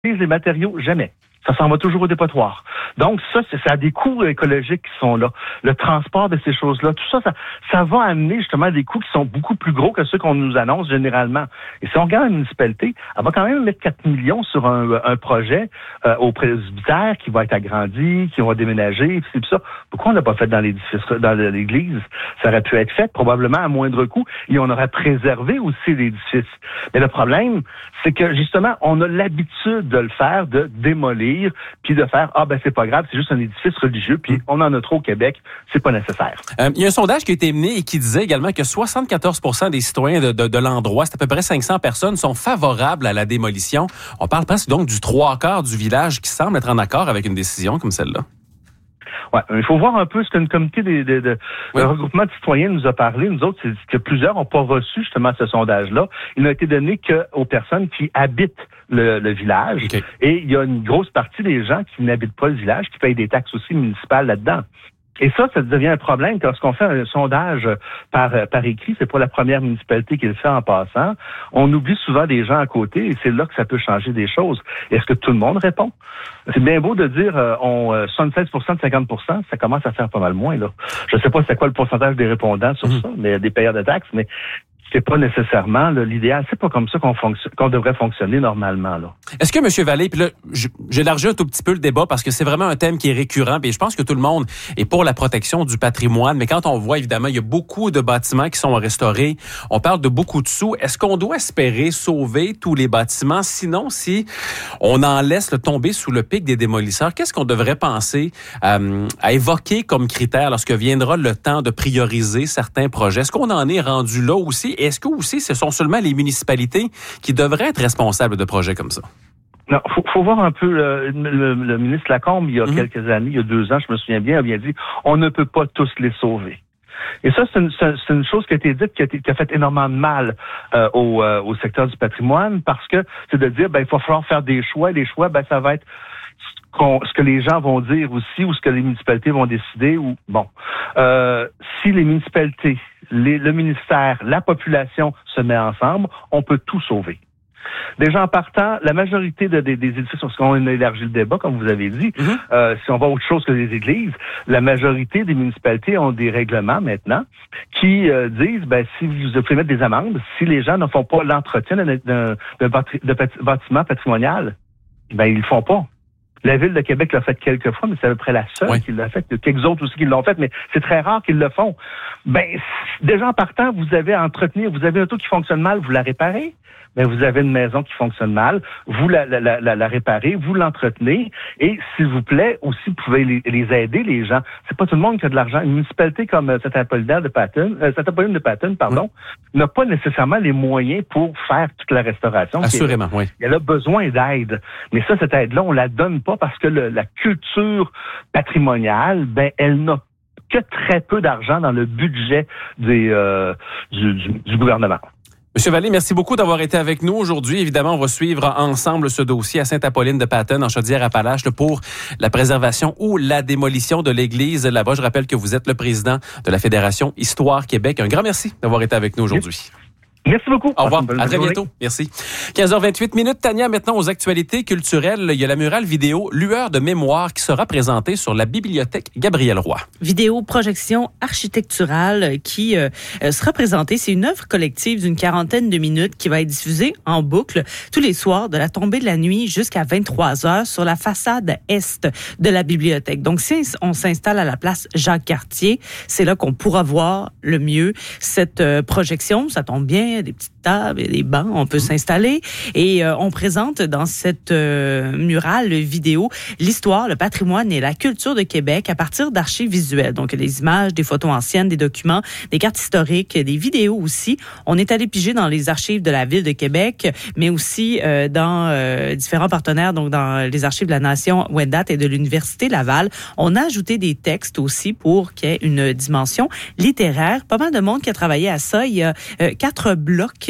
les matériaux, jamais. Ça s'en va toujours au dépotoir. Donc, ça a des coûts écologiques qui sont là. Le transport de ces choses-là, tout ça va amener justement des coûts qui sont beaucoup plus gros que ceux qu'on nous annonce généralement. Et si on regarde la municipalité, elle va quand même mettre 4 millions sur un projet au presbytère qui va être agrandi, qui va déménager, c'est ça. Pourquoi on l'a pas fait dans l'église? Ça aurait pu être fait probablement à moindre coût et on aurait préservé aussi l'édifice. Mais le problème, c'est que justement, on a l'habitude de le faire, de démolir, puis de faire c'est pas grave, c'est juste un édifice religieux, puis on en a trop au Québec, c'est pas nécessaire. Il y a un sondage qui a été mené et qui disait également que 74% des citoyens de l'endroit, c'est à peu près 500 personnes, sont favorables à la démolition. On parle presque donc du 3/4 du village qui semble être en accord avec une décision comme celle-là. Ouais, il faut voir un peu ce qu'un comité le regroupement de citoyens nous a parlé. Nous autres, c'est que plusieurs n'ont pas reçu justement ce sondage-là. Il n'a été donné qu'aux personnes qui habitent le village. Okay. Et il y a une grosse partie des gens qui n'habitent pas le village, qui payent des taxes aussi municipales là-dedans. Et ça devient un problème lorsqu'on fait un sondage par écrit. C'est pas la première municipalité qui le fait en passant. On oublie souvent des gens à côté et c'est là que ça peut changer des choses. Est-ce que tout le monde répond? C'est bien beau de dire 76% de 50%, ça commence à faire pas mal moins, là. Je sais pas c'est quoi le pourcentage des répondants sur ça, mais des payeurs de taxes, mais c'est pas nécessairement l'idéal. C'est pas comme ça qu'on devrait fonctionner normalement, là. Est-ce que, M. Vallée, puis là, j'élargis un tout petit peu le débat parce que c'est vraiment un thème qui est récurrent, puis je pense que tout le monde est pour la protection du patrimoine, mais quand on voit, évidemment, il y a beaucoup de bâtiments qui sont restaurés, on parle de beaucoup de sous. Est-ce qu'on doit espérer sauver tous les bâtiments? Sinon, si on en laisse tomber sous le pic des démolisseurs, qu'est-ce qu'on devrait penser à évoquer comme critère lorsque viendra le temps de prioriser certains projets? Est-ce qu'on en est rendu là aussi? Est-ce que aussi ce sont seulement les municipalités qui devraient être responsables de projets comme ça? Non, faut voir un peu le ministre Lacombe, il y a quelques années, il y a 2 ans, je me souviens bien, a bien dit « on ne peut pas tous les sauver ». Et ça, c'est une chose qui a été dite, qui a fait énormément de mal au secteur du patrimoine, parce que c'est de dire, il va falloir faire des choix, et les choix, ça va être ce que les gens vont dire aussi, ou ce que les municipalités vont décider, ou si les municipalités, le ministère, la population se met ensemble, on peut tout sauver. Déjà en partant, la majorité des édifices, parce qu'on a élargi le débat, comme vous avez dit, si on va autre chose que les églises, la majorité des municipalités ont des règlements maintenant qui disent, si vous pouvez mettre des amendes, si les gens ne font pas l'entretien d'un bâtiment patrimonial, ils le font pas. La Ville de Québec l'a fait quelques fois, mais c'est à peu près la seule qui l'a fait. Il y a quelques autres aussi qui l'ont fait, mais c'est très rare qu'ils le font. Déjà en partant, vous avez à entretenir, vous avez un auto qui fonctionne mal, vous la réparez. Vous avez une maison qui fonctionne mal, vous la réparez, vous l'entretenez, et s'il vous plaît, aussi, vous pouvez les aider, les gens. C'est pas tout le monde qui a de l'argent. Une municipalité comme Saint-Apollinaire de Patten, n'a pas nécessairement les moyens pour faire toute la restauration. Assurément, oui. Elle a besoin d'aide. Mais ça, cette aide-là, on la donne pas parce que la culture patrimoniale, elle n'a que très peu d'argent dans le budget du gouvernement. Monsieur Vallée, merci beaucoup d'avoir été avec nous aujourd'hui. Évidemment, on va suivre ensemble ce dossier à Sainte-Apolline de Patten, en Chaudière-Appalaches, pour la préservation ou la démolition de l'église là-bas. Je rappelle que vous êtes le président de la Fédération Histoire Québec. Un grand merci d'avoir été avec nous aujourd'hui. Merci beaucoup. Au revoir. À très bientôt. Merci. 15h28. Tania, maintenant aux actualités culturelles. Il y a la murale vidéo Lueur de mémoire qui sera présentée sur la bibliothèque Gabriel Roy. Vidéo projection architecturale qui sera présentée. C'est une œuvre collective d'une 40aine de minutes qui va être diffusée en boucle tous les soirs de la tombée de la nuit jusqu'à 23h sur la façade est de la bibliothèque. Donc, si on s'installe à la place Jacques-Cartier, c'est là qu'on pourra voir le mieux cette projection. Ça tombe bien. Des petites tables et des bancs, on peut s'installer. Et on présente dans cette murale vidéo l'histoire, le patrimoine et la culture de Québec à partir d'archives visuelles. Donc, des images, des photos anciennes, des documents, des cartes historiques, des vidéos aussi. On est allé piger dans les archives de la Ville de Québec, mais aussi dans différents partenaires, donc dans les archives de la Nation Wendat et de l'Université Laval. On a ajouté des textes aussi pour qu'il y ait une dimension littéraire. Pas mal de monde qui a travaillé à ça. Il y a 4 blocs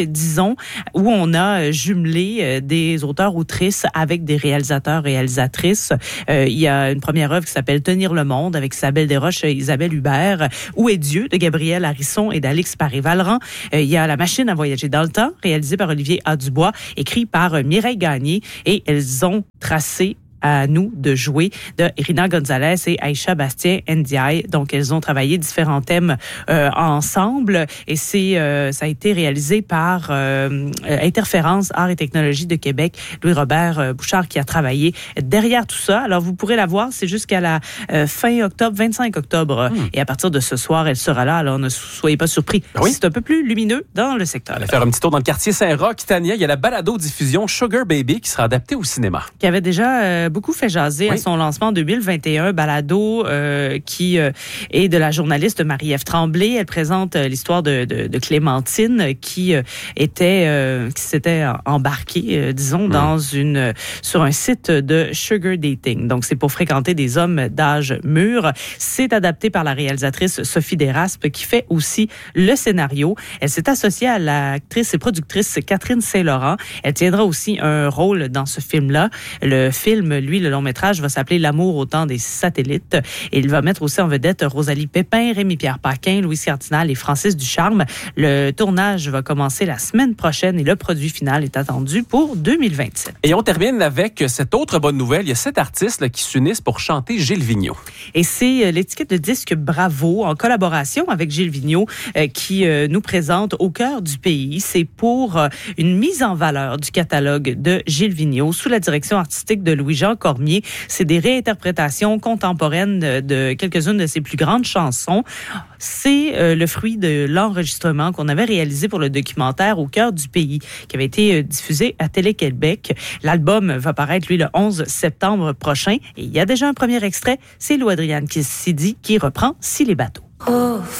disons, où on a jumelé des auteurs-autrices avec des réalisateurs-réalisatrices. Il y a une première œuvre qui s'appelle Tenir le monde avec Isabelle Desroches et Isabelle Hubert. Où est Dieu de Gabriel Harrison et d'Alix Paré-Valran. Il y a La machine à voyager dans le temps, réalisée par Olivier A. Dubois, écrit par Mireille Gagné, et elles ont tracé À nous de jouer de Irina Gonzalez et Aïcha Bastien-Ndiaye. Donc, elles ont travaillé différents thèmes ensemble et ça a été réalisé par Interférence Arts et Technologies de Québec, Louis-Robert Bouchard qui a travaillé derrière tout ça. Alors, vous pourrez la voir, c'est jusqu'à la fin octobre, 25 octobre. Et à partir de ce soir, elle sera là. Alors, ne soyez pas surpris. Oui. C'est un peu plus lumineux dans le secteur. On va faire un petit tour dans le quartier Saint-Roch. Tania, il y a la balado-diffusion Sugar Baby qui sera adaptée au cinéma. Qui avait déjà beaucoup fait jaser à son lancement en 2021, balado qui est de la journaliste Marie-Ève Tremblay. Elle présente l'histoire de Clémentine qui s'était embarquée, disons, sur un site de sugar dating. Donc, c'est pour fréquenter des hommes d'âge mûr. C'est adapté par la réalisatrice Sophie Desraspes qui fait aussi le scénario. Elle s'est associée à l'actrice et productrice Catherine Saint-Laurent. Elle tiendra aussi un rôle dans ce film-là. Le film, lui, le long-métrage va s'appeler L'amour au temps des satellites. Et il va mettre aussi en vedette Rosalie Pépin, Rémi-Pierre Paquin, Louis Cardinal et Francis Ducharme. Le tournage va commencer la semaine prochaine et le produit final est attendu pour 2027. Et on termine avec cette autre bonne nouvelle. Il y a 7 artistes qui s'unissent pour chanter Gilles Vigneault. Et c'est l'étiquette de disque Bravo, en collaboration avec Gilles Vigneault, qui nous présente Au cœur du pays. C'est pour une mise en valeur du catalogue de Gilles Vigneault sous la direction artistique de Louis-Jean Cormier. C'est des réinterprétations contemporaines de quelques-unes de ses plus grandes chansons. C'est le fruit de l'enregistrement qu'on avait réalisé pour le documentaire Au cœur du pays, qui avait été diffusé à Télé-Québec. L'album va paraître, lui, le 11 septembre prochain. Et il y a déjà un premier extrait. C'est Lou Adriane Sidi qui reprend Si les bateaux.